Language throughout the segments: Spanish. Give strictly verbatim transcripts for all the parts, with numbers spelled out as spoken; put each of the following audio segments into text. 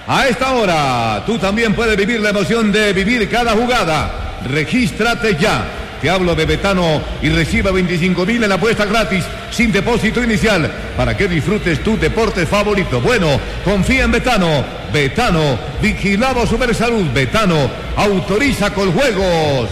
A esta hora, tú también puedes vivir la emoción de vivir cada jugada. Regístrate ya. Te hablo de Betano y reciba veinticinco mil en la apuesta gratis, sin depósito inicial, para que disfrutes tu deporte favorito. Bueno, confía en Betano. Betano, vigilado Supersalud. Betano, autoriza con juegos.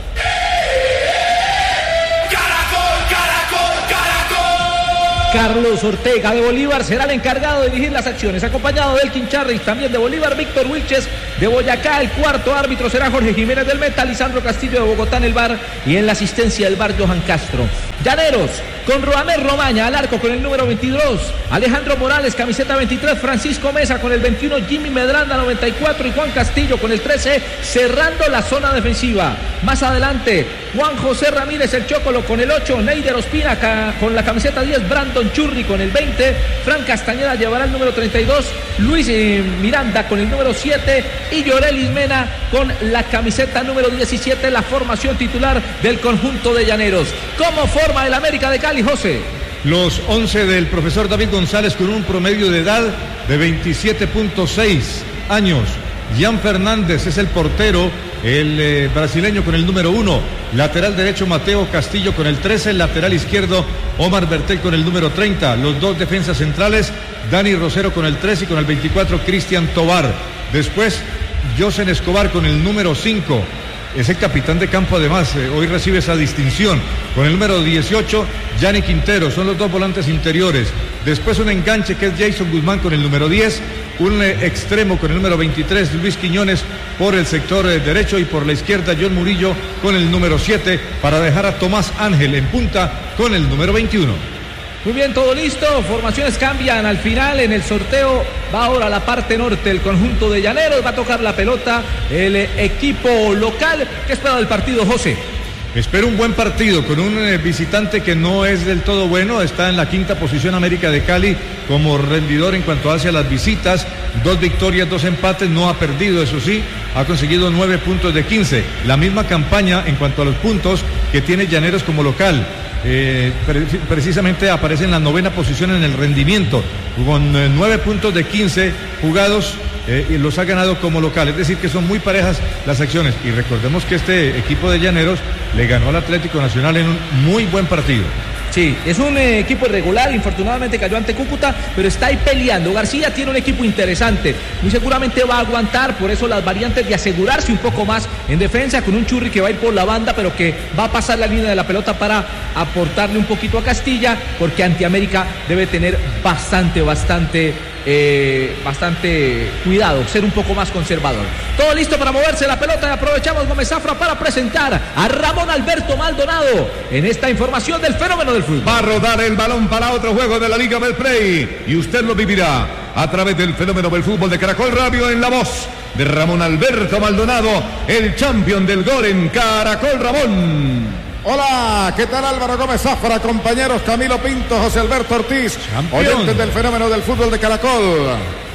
Carlos Ortega de Bolívar será el encargado de dirigir las acciones, acompañado de Elkin Charris, también de Bolívar, Víctor Wilches de Boyacá. El cuarto árbitro será Jorge Jiménez del Meta, Lisandro Castillo de Bogotá en el V A R, y en la asistencia del V A R Johan Castro. Llaneros con Roamel Romaña al arco con el número veintidós, Alejandro Morales camiseta veintitrés, Francisco Mesa con el veintiuno, Jimmy Medranda noventa y cuatro y Juan Castillo con el trece, cerrando la zona defensiva. Más adelante Juan José Ramírez el Chocolo con el ocho, Neider Ospina con la camiseta diez, Brandon Churri con el veinte, Fran Castañeda llevará el número treinta y dos, Luis eh, Miranda con el número siete y Llorelis Mena con la camiseta número diecisiete, la formación titular del conjunto de Llaneros. ¿Cómo forma el América de Cali, José? Los once del profesor David González con un promedio de edad de veintisiete punto seis años. Jan Fernández es el portero, el eh, brasileño con el número uno. Lateral derecho Mateo Castillo con el trece. Lateral izquierdo Omar Bertel con el número treinta. Los dos defensas centrales, Dani Rosero con el trece y con el veinticuatro Cristian Tobar. Después Josen Escobar con el número cinco. Es el capitán de campo además, eh, hoy recibe esa distinción. Con el número dieciocho, Gianni Quintero, son los dos volantes interiores. Después un enganche que es Jason Guzmán con el número diez, un eh, extremo con el número veintitrés, Luis Quiñones por el sector eh, derecho, y por la izquierda John Murillo con el número siete, para dejar a Tomás Ángel en punta con el número veintiuno. Muy bien, todo listo, formaciones cambian al final en el sorteo. Va ahora a la parte norte el conjunto de Llaneros, va a tocar la pelota el equipo local. ¿Qué espera del partido, José? Espero un buen partido con un eh, visitante que no es del todo bueno. Está en la quinta posición América de Cali como rendidor en cuanto hacia las visitas. Dos victorias, dos empates, no ha perdido, eso sí, ha conseguido nueve puntos de quince. La misma campaña en cuanto a los puntos que tiene Llaneros como local. Eh, pre- precisamente aparece en la novena posición en el rendimiento, con eh, nueve puntos de quince jugados, eh, y los ha ganado como local. Es decir, que son muy parejas las acciones. Y recordemos que este equipo de Llaneros le ganó al Atlético Nacional en un muy buen partido. Sí, es un eh, equipo irregular, infortunadamente cayó ante Cúcuta, pero está ahí peleando. García tiene un equipo interesante, muy seguramente va a aguantar, por eso las variantes de asegurarse un poco más en defensa, con un Churri que va a ir por la banda, pero que va a pasar la línea de la pelota para aportarle un poquito a Castilla, porque ante América debe tener bastante, bastante... Eh, bastante cuidado, ser un poco más conservador. Todo listo para moverse la pelota, y aprovechamos Gómez Zafra para presentar a Ramón Alberto Maldonado en esta información del fenómeno del fútbol. Va a rodar el balón para otro juego de la Liga Betplay y usted lo vivirá a través del fenómeno del fútbol de Caracol Radio, en la voz de Ramón Alberto Maldonado, el champion del gol en Caracol. Ramón. Hola, ¿qué tal? Álvaro Gómez Zafra, compañeros Camilo Pinto, José Alberto Ortiz, Champion. oyentes del fenómeno del fútbol de Caracol.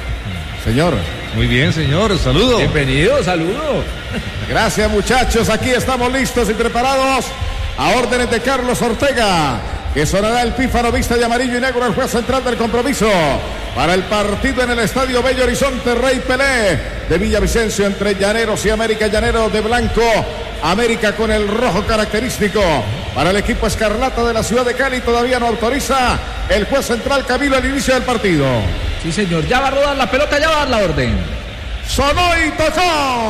Señor. Muy bien, señor, saludo. Bienvenido, saludo. Gracias, muchachos, aquí estamos listos y preparados a órdenes de Carlos Ortega, que sonará el pífano vista de amarillo y negro, el juez central del compromiso para el partido en el Estadio Bello Horizonte Rey Pelé de Villavicencio entre Llaneros y América. Llaneros de blanco, América con el rojo característico. Para el equipo escarlata de la ciudad de Cali todavía no autoriza el juez central Camilo el inicio del partido. Sí, señor, ya va a rodar la pelota, ya va a dar la orden. Sonó y tocó.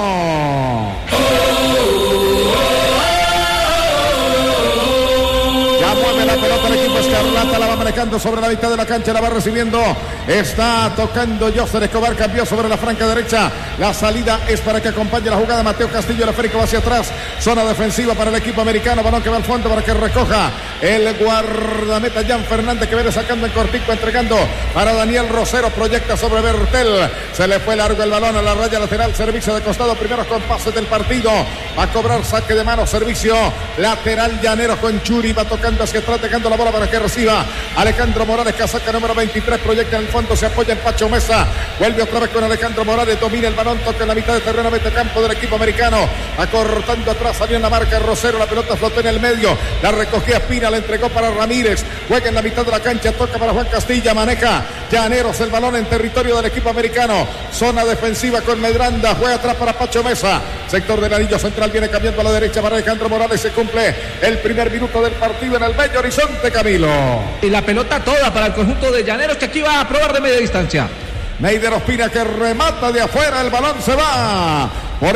Ya mueve la pelota el equipo escarlata, la va manejando sobre la mitad de la cancha, la va recibiendo, está tocando Joser Escobar, cambió sobre la franca derecha, la salida es para que acompañe la jugada Mateo Castillo, el esférico va hacia atrás, zona defensiva para el equipo americano, balón que va al fondo para que recoja el guardameta Jan Fernández, que viene sacando en cortico, entregando para Daniel Rosero, proyecta sobre Bertel, se le fue largo el balón a la raya lateral, servicio de costado, primeros compases del partido, va a cobrar saque de mano, servicio lateral Llaneros con Churi, va tocando hacia atrás, dejando la bola para que reciba Alejandro Morales, casaca número veintitrés, proyecta en el fondo, se apoya en Pacho Mesa, vuelve otra vez con Alejandro Morales, domina el balón, toca en la mitad de terreno, mete campo del equipo americano, acortando atrás, salió en la marca Rosero, la pelota flotó en el medio, la recogía Espina, la entregó para Ramírez, juega en la mitad de la cancha, toca para Juan Castilla, maneja Llaneros, el balón en territorio del equipo americano. Zona defensiva con Medranda. Juega atrás para Pacho Mesa. Sector del anillo central viene cambiando a la derecha para Alejandro Morales. Se cumple el primer minuto del partido en el Bello Horizonte, Camilo. Y la pelota toda para el conjunto de Llaneros, que aquí va a probar de media distancia. Neider Ospina que remata de afuera, el balón se va por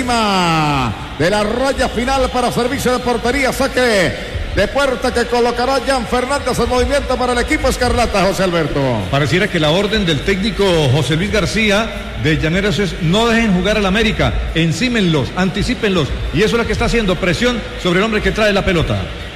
encima de la raya final para servicio de portería, saque de puerta que colocará Jan Fernández en movimiento para el equipo escarlata, José Alberto. Pareciera que la orden del técnico José Luis García de Llaneros es: no dejen jugar al América, encímenlos, anticípenlos, y eso es lo que está haciendo, presión sobre el hombre que trae la pelota.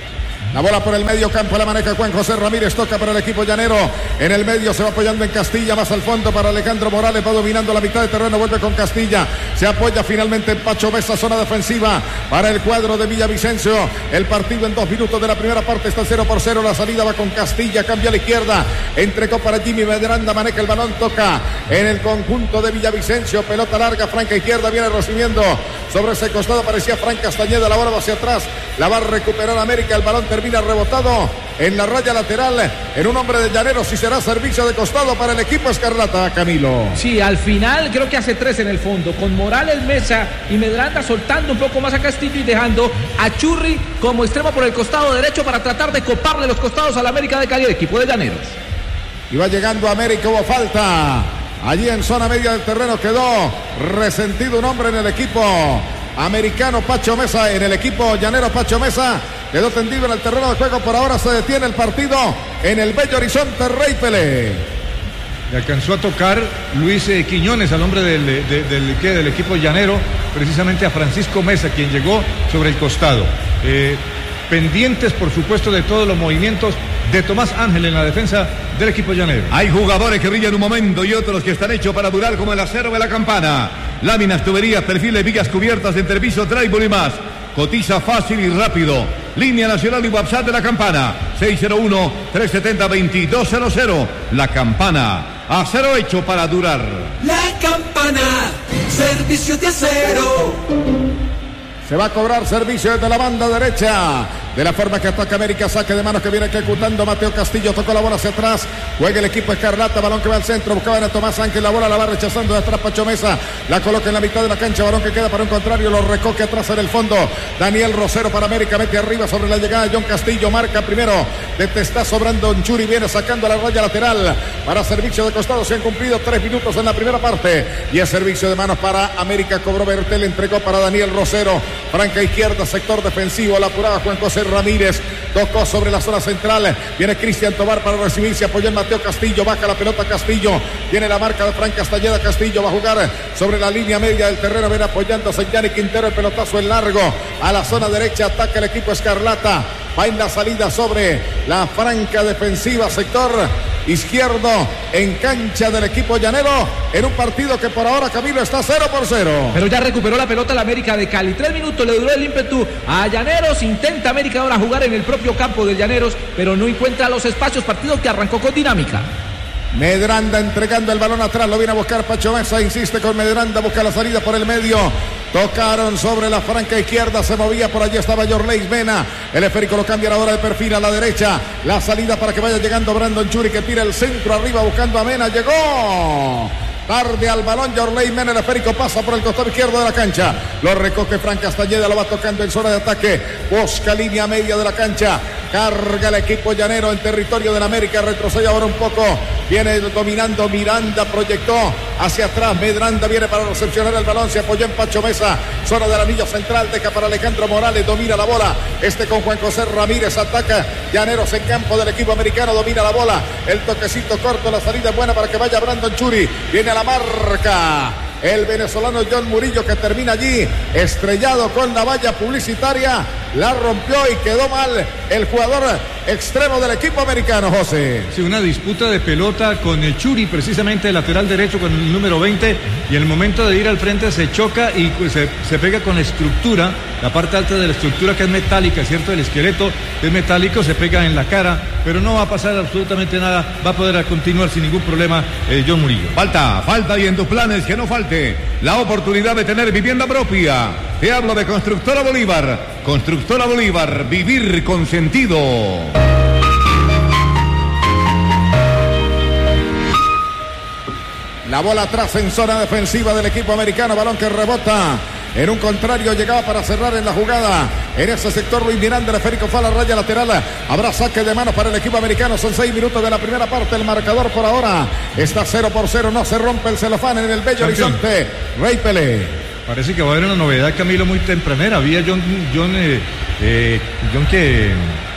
La bola por el medio campo la maneja Juan José Ramírez, toca para el equipo llanero. En el medio se va apoyando en Castilla, más al fondo para Alejandro Morales, va dominando la mitad de terreno, vuelve con Castilla. Se apoya finalmente en Pacho Mesa, zona defensiva para el cuadro de Villavicencio. El partido en dos minutos de la primera parte está cero por cero. La salida va con Castilla, cambia a la izquierda. Entregó para Jimmy Medranda, maneja el balón, toca en el conjunto de Villavicencio. Pelota larga, franca izquierda, viene recibiendo sobre ese costado. Parecía Fran Castañeda, la bola va hacia atrás. La va a recuperar América, el balón termina Termina rebotado en la raya lateral en un hombre de Llaneros y será servicio de costado para el equipo escarlata, Camilo. Sí, al final creo que hace tres en el fondo, con Morales, Mesa y Medranda soltando un poco más a Castillo y dejando a Churri como extremo por el costado derecho para tratar de coparle los costados al América de Cali, el equipo de Llaneros. Y va llegando América, hubo falta allí en zona media del terreno, quedó resentido un hombre en el equipo americano, Pacho Mesa, en el equipo llanero. Pacho Mesa quedó tendido en el terreno de juego. Por ahora se detiene el partido en el Bello Horizonte, Rey Pelé. Le alcanzó a tocar Luis eh, Quiñones al hombre del, de, del, ¿qué? del equipo llanero, precisamente a Francisco Mesa, quien llegó sobre el costado. Eh, pendientes, por supuesto, de todos los movimientos de Tomás Ángel en la defensa del equipo llanero. Hay jugadores que brillan un momento y otros que están hechos para durar, como el acero de la campana. Láminas, tuberías, perfiles, vigas cubiertas, entrepiso, trébol y más. Cotiza fácil y rápido. Línea nacional y WhatsApp de la campana. seis cero uno, tres siete cero, dos dos cero cero. La campana. Acero hecho para durar. La campana. Servicio de acero. Se va a cobrar servicio desde la banda derecha. De la forma que ataca América, saque de manos que viene ejecutando Mateo Castillo, tocó la bola hacia atrás, juega el equipo escarlata, balón que va al centro, buscaban a Tomás Ángel, la bola la va rechazando de atrás Pacho Mesa, la coloca en la mitad de la cancha, balón que queda para un contrario, lo recoge atrás en el fondo, Daniel Rosero para América, mete arriba sobre la llegada de John Castillo, marca primero, de testazo Brandon Churi, viene sacando a la raya lateral, para servicio de costado, se han cumplido tres minutos en la primera parte, y el servicio de manos para América, cobró Bertel, entregó para Daniel Rosero, franca izquierda, sector defensivo, la apuraba Juan José Ramírez, tocó sobre la zona central, viene Cristian Tobar para recibir, se apoyó en Mateo Castillo, baja la pelota Castillo, tiene la marca de Fran Castañeda, Castillo va a jugar sobre la línea media del terreno, viene apoyándose Yanni Quintero, el pelotazo en largo, a la zona derecha, ataca el equipo escarlata, va en la salida sobre la franca defensiva, sector izquierdo en cancha del equipo llanero, en un partido que por ahora, Camilo, está cero por cero. Pero ya recuperó la pelota la América de Cali, tres minutos le duró el ímpetu a Llaneros, intenta América ahora jugar en el propio campo de Llaneros, pero no encuentra los espacios, partido que arrancó con dinámica. Medranda entregando el balón atrás, lo viene a buscar Pacho Mesa, insiste con Medranda, busca la salida por el medio, tocaron sobre la franca izquierda, se movía por allí, estaba Yorleis Mena, el esférico lo cambian ahora de perfil a la derecha, la salida para que vaya llegando Brandon Churi, que tira el centro arriba buscando a Mena, llegó tarde al balón Yorleis Mena, el esférico pasa por el costado izquierdo de la cancha, lo recoge Fran Castañeda, lo va tocando en zona de ataque, busca línea media de la cancha, carga el equipo llanero en territorio de la América, retrocede ahora un poco, viene dominando Miranda, proyectó hacia atrás, Medranda viene para recepcionar el balón, se apoyó en Pacho Mesa, zona del anillo central, deja para Alejandro Morales, domina la bola, este con Juan José Ramírez, ataca Llaneros en campo del equipo americano, domina la bola, el toquecito corto, la salida es buena para que vaya Brandon Churi, viene a la marca el venezolano John Murillo, que termina allí estrellado con la valla publicitaria, la rompió y quedó mal el jugador extremo del equipo americano, José. Sí, una disputa de pelota con el Churi, precisamente el lateral derecho con el número veinte, y en el momento de ir al frente se choca y se, se pega con la estructura, la parte alta de la estructura que es metálica, ¿cierto? El esqueleto es metálico, se pega en la cara, pero no va a pasar absolutamente nada, va a poder continuar sin ningún problema eh, John Murillo. Falta, falta y en tus planes que no falte la oportunidad de tener vivienda propia. Te hablo de Constructora Bolívar. Constructora Bolívar, vivir con sentido. La bola atrás en zona defensiva del equipo americano. Balón que rebota. En un contrario llegaba para cerrar en la jugada. En ese sector Luis Miranda, el esférico fue a la raya lateral. Habrá saque de manos para el equipo americano. Son seis minutos de la primera parte. El marcador por ahora está cero por cero. No se rompe el celofán en el bello Campeón. Horizonte. Rey Pelé. Parece que va a haber una novedad, Camilo, muy tempranera. Había John, John, eh, eh, John que,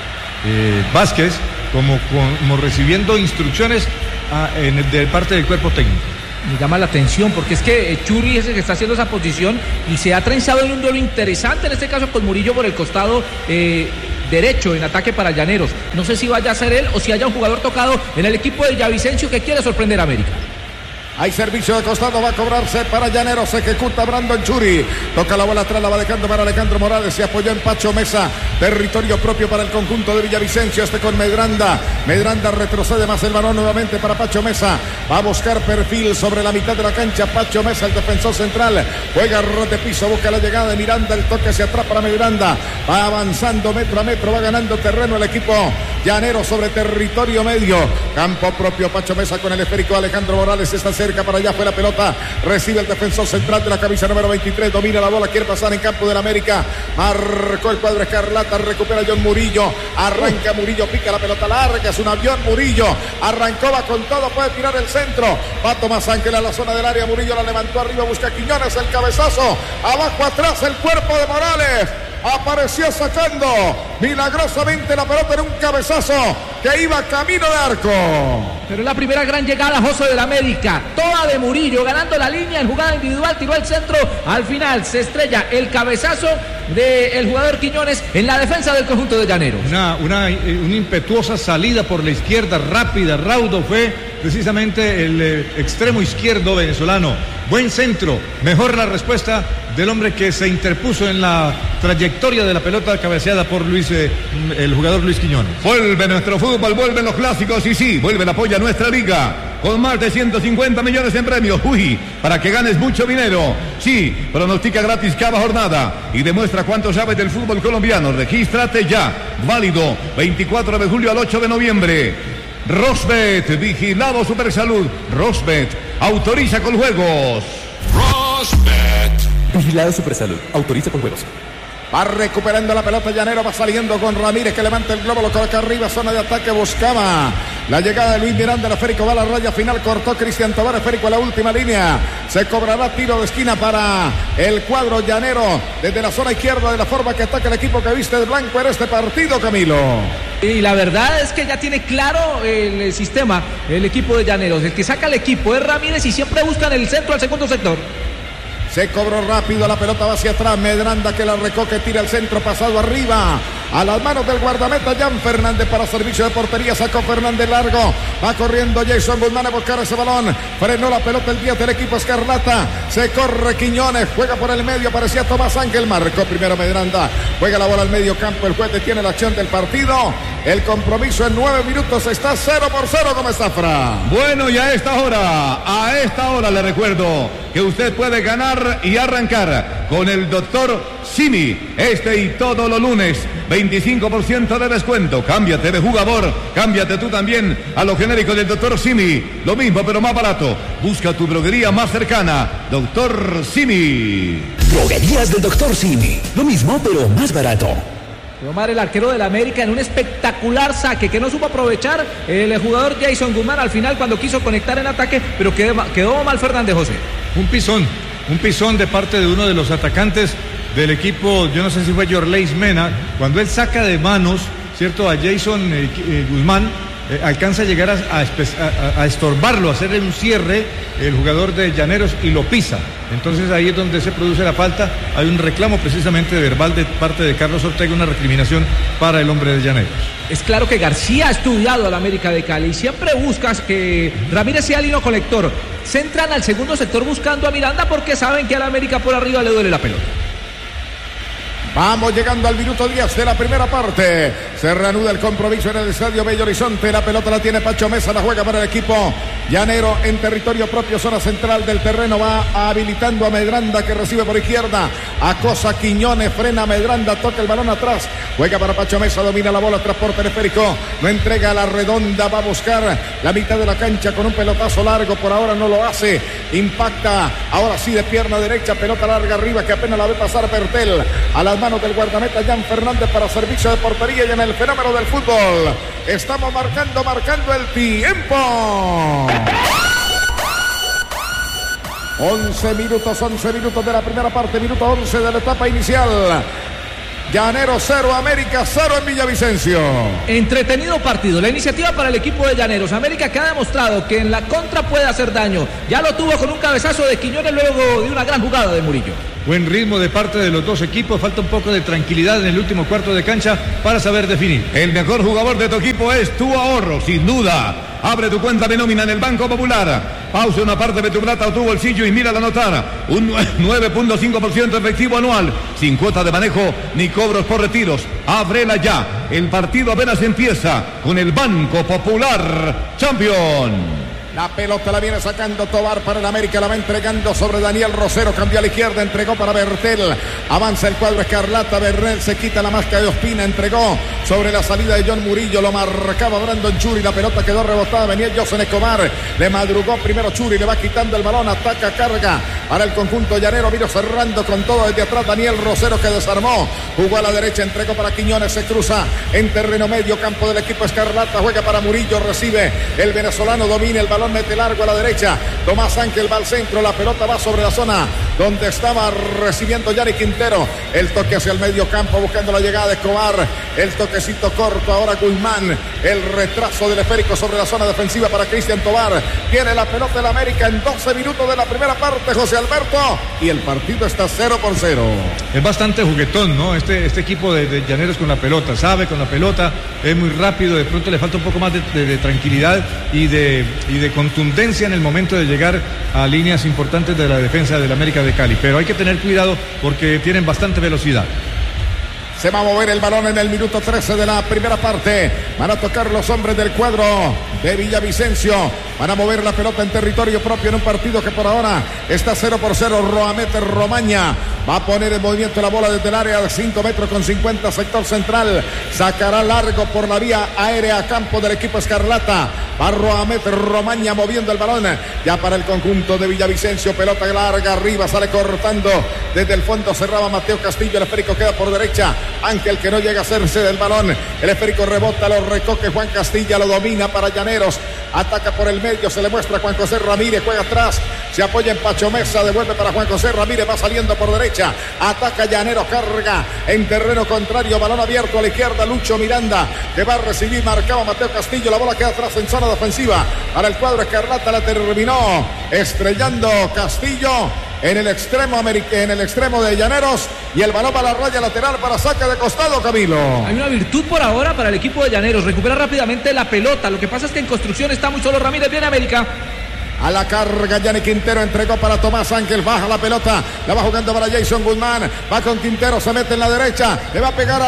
eh, Vázquez como, como recibiendo instrucciones a, en, de parte del cuerpo técnico. Me llama la atención porque es que Churri es el que está haciendo esa posición y se ha trenzado en un duelo interesante, en este caso con Murillo por el costado eh, derecho en ataque para Llaneros. No sé si vaya a ser él o si haya un jugador tocado en el equipo de Villavicencio que quiere sorprender a América. Hay servicio de costado, va a cobrarse para Llaneros, se ejecuta Brandon Churi, toca la bola atrás, la va dejando para Alejandro Morales, se apoyó en Pacho Mesa, territorio propio para el conjunto de Villavicencio, este con Medranda, Medranda retrocede más el balón nuevamente para Pacho Mesa, va a buscar perfil sobre la mitad de la cancha, Pacho Mesa, el defensor central, juega de piso, busca la llegada de Miranda, el toque hacia atrás para Medranda, va avanzando metro a metro, va ganando terreno el equipo Llaneros sobre territorio medio, campo propio, Pacho Mesa con el esférico, Alejandro Morales está cerca. Para allá fue la pelota, recibe el defensor central de la camisa número veintitrés, domina la bola, quiere pasar en campo del América, marcó el cuadro escarlata, recupera John Murillo, arranca Murillo, pica la pelota larga, es un avión Murillo, arrancó, va con todo, puede tirar el centro, va Tomás Ángel a la zona del área, Murillo la levantó arriba, busca Quiñones, el cabezazo, abajo atrás el cuerpo de Morales, apareció sacando milagrosamente la pelota en un cabezazo que iba camino de arco. Pero es la primera gran llegada, José, del América, toda de Murillo, ganando la línea en jugada individual, tiró al centro, al final se estrella el cabezazo del jugador Quiñones en la defensa del conjunto de Llaneros. Una, una, una impetuosa salida por la izquierda, rápida, raudo, fue precisamente el eh, extremo izquierdo venezolano. Buen centro, mejor la respuesta del hombre que se interpuso en la trayectoria de la pelota cabeceada por Luis, eh, el jugador Luis Quiñones. Vuelve nuestro fútbol, vuelven los clásicos y sí, vuelve el apoyo a nuestra liga con más de ciento cincuenta millones en premios. Uy, para que ganes mucho dinero. Sí, pronostica gratis cada jornada y demuestra cuánto sabes del fútbol colombiano. Regístrate ya, válido veinticuatro de julio al ocho de noviembre. Rosbet, vigilado Supersalud. Rosbet, autoriza con juegos. Rosbet. Vigilado Supersalud, autoriza con juegos. Va recuperando la pelota Llanero, va saliendo con Ramírez que levanta el globo, lo coloca arriba, zona de ataque, buscaba la llegada de Luis Miranda, el esférico va a la raya final, cortó Cristian Tobar, esférico a la última línea, se cobrará tiro de esquina para el cuadro llanero, desde la zona izquierda, de la forma que ataca el equipo que viste de blanco en este partido, Camilo. Y la verdad es que ya tiene claro el sistema, el equipo de Llaneros, el que saca el equipo es Ramírez y siempre buscan el centro al segundo sector. Se cobró rápido, la pelota va hacia atrás, Medranda que la recoge, tira el centro pasado arriba, a las manos del guardameta Jan Fernández para servicio de portería, sacó Fernández largo, va corriendo Jason Guzmán a buscar ese balón, frenó la pelota el diez del equipo escarlata, se corre Quiñones, juega por el medio, parecía Tomás Ángel, marcó primero Medranda, juega la bola al medio campo, el juez detiene la acción del partido, el compromiso en nueve minutos está cero por cero, como está Fra. Bueno, y a esta hora, a esta hora le recuerdo que usted puede ganar y arrancar con el doctor Simi, este y todos los lunes, veinticinco por ciento de descuento. Cámbiate de jugador, cámbiate tú también a lo genérico del doctor Simi, lo mismo pero más barato. Busca tu droguería más cercana, doctor Simi. Droguerías del doctor Simi, lo mismo pero más barato. Omar, el arquero del América, en un espectacular saque que no supo aprovechar el jugador Jason Guzmán al final cuando quiso conectar en ataque, pero quedó, quedó mal Fernández, José. Un pisón, un pisón de parte de uno de los atacantes del equipo, yo no sé si fue Yorleis Mena, cuando él saca de manos, ¿cierto?, a Jason eh, eh, Guzmán, eh, alcanza a llegar a, a, a, a estorbarlo, a hacerle un cierre el jugador de Llaneros y lo pisa. Entonces ahí es donde se produce la falta, hay un reclamo precisamente verbal de parte de Carlos Ortega, una recriminación para el hombre de Llaneros. Es claro que García ha estudiado a la América de Cali y siempre buscas que Ramírez sea el hilo colector. Centran al segundo sector buscando a Miranda porque saben que a la América por arriba le duele la pelota. Vamos llegando al minuto diez de la primera parte. Se reanuda el compromiso en el estadio Bello Horizonte. La pelota la tiene Pacho Mesa, la juega para el equipo llanero en territorio propio, zona central del terreno. Va habilitando a Medranda, que recibe por izquierda. Acosa Quiñones, frena a Medranda, toca el balón atrás. Juega para Pacho Mesa, domina la bola, transporte esférico. No entrega a la redonda, va a buscar la mitad de la cancha con un pelotazo largo. Por ahora no lo hace. Impacta, ahora sí de pierna derecha, pelota larga arriba que apenas la ve pasar Bertel. A las manos del guardameta Jan Fernández para servicio de portería y en el fenómeno del fútbol. Estamos marcando, marcando el tiempo. once minutos, once minutos de la primera parte, minuto once de la etapa inicial. Llaneros cero, América cero en Villavicencio. Entretenido partido, la iniciativa para el equipo de Llaneros. América que ha demostrado que en la contra puede hacer daño. Ya lo tuvo con un cabezazo de Quiñones luego de una gran jugada de Murillo. Buen ritmo de parte de los dos equipos, falta un poco de tranquilidad en el último cuarto de cancha para saber definir. El mejor jugador de tu equipo es tu ahorro, sin duda. Abre tu cuenta de nómina en el Banco Popular. Pausa una parte de tu plata o tu bolsillo y mira la anotar. Un nueve punto cinco por ciento efectivo anual, sin cuota de manejo ni cobros por retiros. Ábrela ya. El partido apenas empieza con el Banco Popular Champion. La pelota la viene sacando Tobar para el América, la va entregando sobre Daniel Rosero, cambió a la izquierda, entregó para Bertel, avanza el cuadro escarlata, Bertel se quita la máscara de Ospina, entregó sobre la salida de John Murillo, lo marcaba Brandon Churi, la pelota quedó rebotada, venía Josen Escobar, le madrugó primero Churi, le va quitando el balón, ataca, carga para el conjunto llanero, vino cerrando con todo desde atrás Daniel Rosero que desarmó, jugó a la derecha, entregó para Quiñones, se cruza en terreno medio, campo del equipo escarlata, juega para Murillo, recibe el venezolano, domina el balón, mete largo a la derecha, Tomás Ángel va al centro, la pelota va sobre la zona donde estaba recibiendo Yanni Quintero, el toque hacia el medio campo buscando la llegada de Escobar, el toquecito corto ahora Guzmán, el retraso del esférico sobre la zona defensiva para Cristian Tobar, tiene la pelota del América en doce minutos de la primera parte, José Alberto, y el partido está cero por cero. Es bastante juguetón, ¿no? Este, este equipo de, de llaneros con la pelota, sabe con la pelota, es muy rápido, de pronto le falta un poco más de, de, de tranquilidad y de, y de contundencia en el momento de llegar a líneas importantes de la defensa del América de Cali, pero hay que tener cuidado porque tienen bastante velocidad. Se va a mover el balón en el minuto trece de la primera parte. Van a tocar los hombres del cuadro de Villavicencio. Van a mover la pelota en territorio propio en un partido que por ahora está cero por cero. Roamet Romaña va a poner en movimiento la bola desde el área de cinco metros con cincuenta, sector central. Sacará largo por la vía aérea a campo del equipo escarlata. Va Roamet Romaña moviendo el balón ya para el conjunto de Villavicencio. Pelota larga arriba, sale cortando desde el fondo. Cerraba Mateo Castillo. El esférico queda por derecha. Ángel que no llega a hacerse del balón. El esférico rebota, lo recoge Juan Castilla, lo domina para Llaneros. Ataca por el medio, se le muestra a Juan José Ramírez, juega atrás, se apoya en Pacho Mesa, devuelve para Juan José Ramírez, va saliendo por derecha, ataca Llaneros, carga en terreno contrario, balón abierto a la izquierda, Lucho Miranda, que va a recibir, marcaba Mateo Castillo, la bola queda atrás en zona defensiva, para el cuadro escarlata, la terminó estrellando Castillo en el extremo en el extremo de Llaneros y el balón para la raya lateral para saque de costado, Camilo. Hay una virtud por ahora para el equipo de Llaneros, recupera rápidamente la pelota, lo que pasa es que en construcción está muy solo Ramírez, viene América. A la carga, Yanni Quintero entregó para Tomás Ángel, baja la pelota, la va jugando para Jason Guzmán, va con Quintero, se mete en la derecha, le va a pegar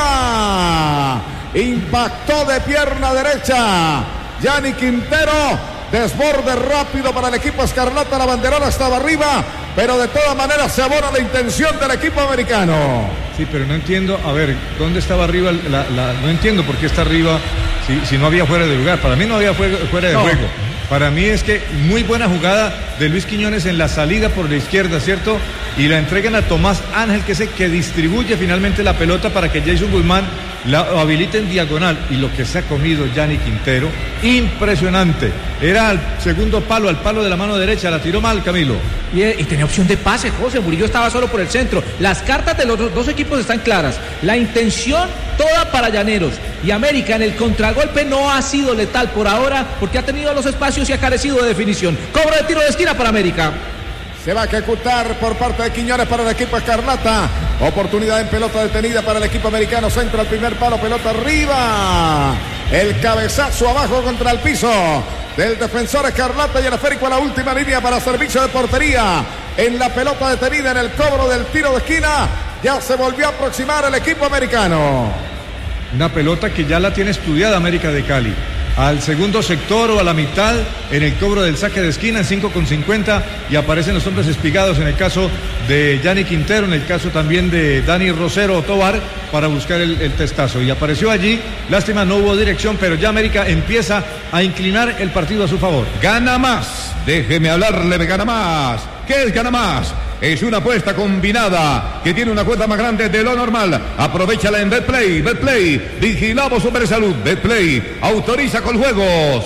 arriba, impactó de pierna derecha, Yanni Quintero. Desborde rápido para el equipo escarlata, la banderola estaba arriba, pero de todas maneras se abona la intención del equipo americano. Sí, pero no entiendo, a ver, ¿dónde estaba arriba? La, la, no entiendo por qué está arriba si, si no había fuera de lugar. Para mí no había fuera, fuera de no. juego. Para mí es que muy buena jugada de Luis Quiñones en la salida por la izquierda, ¿cierto? Y la entregan a Tomás Ángel, que es el que distribuye finalmente la pelota para que Jason Guzmán la habilite en diagonal. Y lo que se ha comido Yanni Quintero, impresionante. Era al segundo palo, al palo de la mano derecha, la tiró mal, Camilo. Y, y tenía opción de pase, José. Murillo estaba solo por el centro. Las cartas de los dos equipos están claras. La intención toda para Llaneros. Y América en el contragolpe no ha sido letal por ahora porque ha tenido los espacios y ha carecido de definición. Cobro de tiro de esquina para América. Se va a ejecutar por parte de Quiñones para el equipo escarlata. Oportunidad en pelota detenida para el equipo americano. Centra el primer palo, pelota arriba. El cabezazo abajo contra el piso del defensor escarlata y el esférico a la última línea para servicio de portería. En la pelota detenida en el cobro del tiro de esquina. Ya se volvió a aproximar el equipo americano. Una pelota que ya la tiene estudiada América de Cali. Al segundo sector o a la mitad en el cobro del saque de esquina en cinco con cincuenta y aparecen los hombres espigados en el caso de Yanni Quintero, en el caso también de Dani Rosero Tobar para buscar el, el testazo y apareció allí. Lástima, no hubo dirección, pero ya América empieza a inclinar el partido a su favor. Gana más, déjeme hablarle de Gana Más. ¿Qué es Gana Más? Es una apuesta combinada que tiene una cuota más grande de lo normal. Aprovechala en Betplay. Betplay, vigilamos Supersalud. Betplay, autoriza con juegos.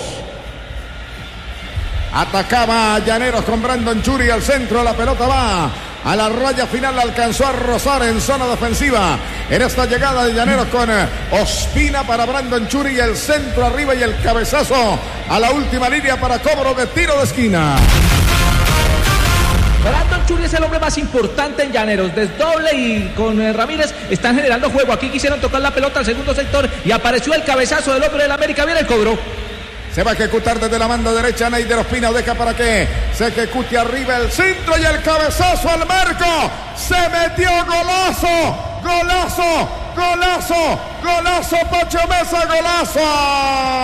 Atacaba a Llaneros con Brandon Churi al centro. La pelota va a la raya final. Alcanzó a rozar en zona defensiva. En esta llegada de Llaneros con Ospina para Brandon Churi. El centro arriba y el cabezazo a la última línea para cobro de tiro de esquina. Brandon Churi es el hombre más importante en Llaneros. Desdoble y con eh, Ramírez están generando juego. Aquí quisieron tocar la pelota al segundo sector y apareció el cabezazo del hombre del América. Viene el cobro. Se va a ejecutar desde la banda derecha. Neider Ospina deja para que se ejecute arriba el centro y el cabezazo al marco. Se metió, golazo, golazo, golazo, golazo, Pacho Mesa, golazo.